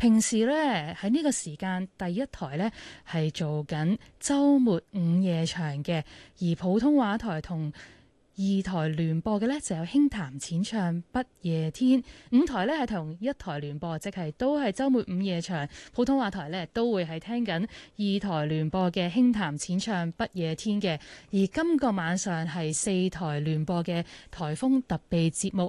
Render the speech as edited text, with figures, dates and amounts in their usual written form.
平時咧喺呢個時間，第一台咧係做緊週末午夜場嘅，而普通話台同二台聯播嘅呢就有輕談淺唱不夜天，五台呢係同一台聯播，即係都係週末午夜場。普通話台呢都會係聽緊二台聯播嘅輕談淺唱不夜天嘅。而今個晚上係四台聯播嘅颱風特備節目